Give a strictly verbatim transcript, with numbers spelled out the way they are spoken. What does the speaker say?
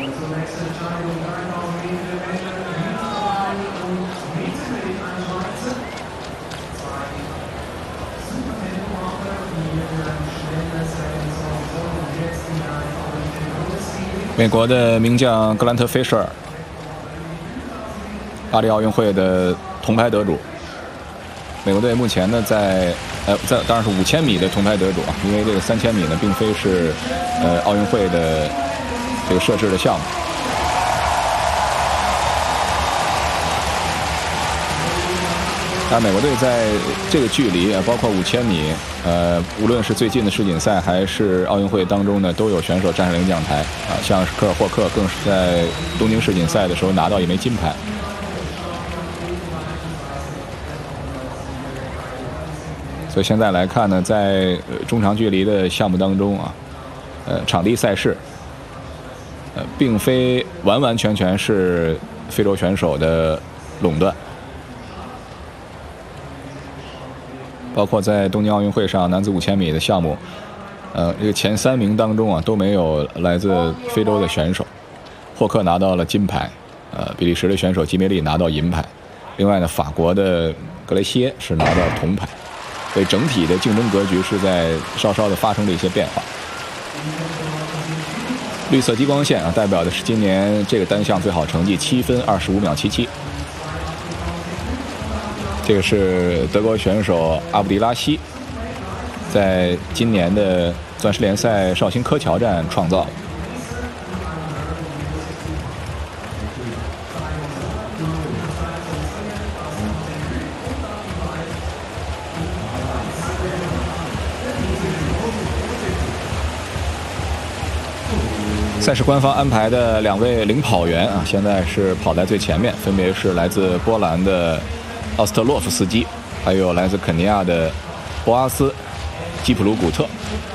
美国的名将格兰特·菲舍尔，巴黎奥运会的铜牌得主。美国队目前呢在呃在当然是五千米的铜牌得主啊，因为这个三千米呢并非是呃奥运会的这个设置的项目。但美国队在这个距离啊，包括五千米，呃，无论是最近的世锦赛还是奥运会当中呢，都有选手站上领奖台啊，像科尔霍克更是在东京世锦赛的时候拿到一枚金牌。所以现在来看呢，在中长距离的项目当中啊，呃，场地赛事，呃，并非完完全全是非洲选手的垄断。包括在东京奥运会上男子五千米的项目，呃，这个前三名当中啊都没有来自非洲的选手。霍克拿到了金牌，呃，比利时的选手吉梅利拿到银牌，另外呢，法国的格雷西耶是拿到铜牌。所以整体的竞争格局是在稍稍的发生了一些变化。绿色激光线啊，代表的是今年这个单项最好成绩七分二十五秒七七。这个是德国选手阿布迪拉西在今年的钻石联赛绍兴柯桥站创造的。赛事官方安排的两位领跑员啊，现在是跑在最前面，分别是来自波兰的奥斯特洛夫斯基，还有来自肯尼亚的博阿斯基普鲁古特。